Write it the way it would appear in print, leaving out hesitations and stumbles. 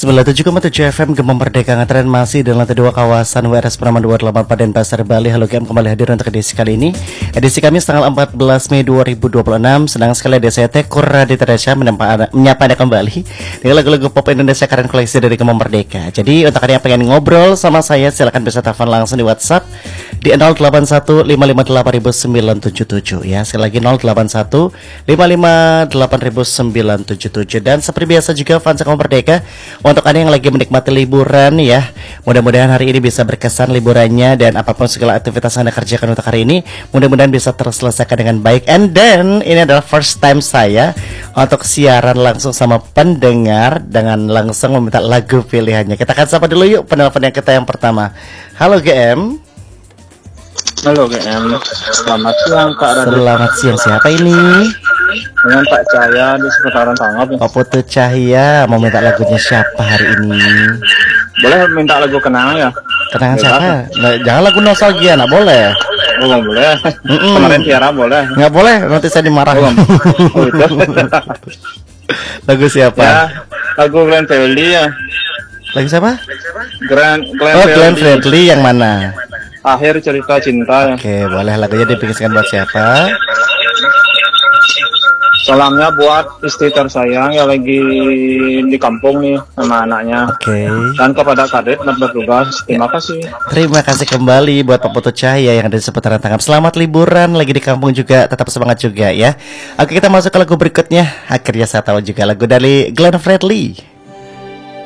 97,7 FM Gema Merdeka Ngetren masih di lantai 2 kawasan WRS Praman 28 Paden Pasar Bali. Halo GM, kembali hadir untuk edisi kali ini. Edisi Kamis tanggal 14 Mei 2026. Senang sekali ada saya Tekur Raditya Dasya menyapa Anda kembali dengan lagu-lagu pop Indonesia keren koleksi dari Gema Merdeka. Jadi untuk Anda yang pengen ngobrol sama saya, silakan bisa telepon langsung di WhatsApp di 0815588977 ya. Sekali lagi 0815588977. Dan seperti biasa juga fans Gema Merdeka, untuk Anda yang lagi menikmati liburan ya, mudah-mudahan hari ini bisa berkesan liburannya, dan apapun segala aktivitas Anda kerjakan untuk hari ini mudah-mudahan bisa terselesaikan dengan baik. And then ini adalah first time saya untuk siaran langsung sama pendengar dengan langsung meminta lagu pilihannya. Kita akan sapa dulu yuk penelpon yang kita yang pertama. Halo GM. Halo GM, selamat siang Kak Radit. Selamat siang, siapa ini? Dengan Pak Cahya di seputaran Tangap. Pak Putu Cahya, mau minta lagunya siapa hari ini? Boleh minta lagu kenangan ya? Kenangan siapa? Nah, jangan lagu nostalgia, nggak boleh. Oh nggak boleh. Kemarin Tiara boleh. Nggak boleh, nanti saya dimarahin. Oh, itu. Lagu siapa? Ya, lagu Glenn Fredly ya. Lagu siapa? Glenn Glenn Fredly yang mana? Akhir cerita cinta ya. Oke, boleh, lagunya dipikirkan buat siapa? Salamnya buat istri tersayang yang lagi di kampung nih sama anaknya. Oke. Dan kepada Kadek dan bertugas, terima kasih. Terima kasih kembali buat Pak Putu Cahya yang ada di seputaran Tangkap. Selamat liburan, lagi di kampung juga, tetap semangat juga ya. Oke, kita masuk ke lagu berikutnya. Akhirnya saya tahu juga lagu dari Glenn Fredly.